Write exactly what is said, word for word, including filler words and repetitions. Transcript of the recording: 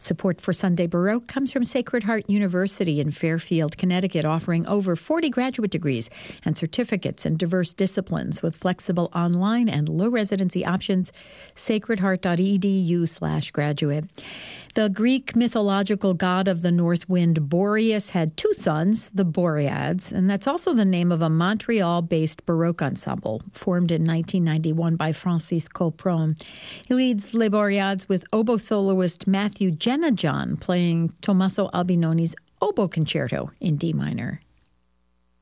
Support for Sunday Baroque comes from Sacred Heart University in Fairfield, Connecticut, offering over forty graduate degrees and certificates in diverse disciplines with flexible online and low residency options. sacredheart.edu slash graduate. The Greek mythological god of the north wind, Boreas, had two sons, the Boreads, and that's also the name of a Montreal-based Baroque ensemble formed in nineteen ninety-one by Francis Colpron. He leads Les Boreads with oboe soloist Matthew Jenajon playing Tommaso Albinoni's Oboe Concerto in D minor.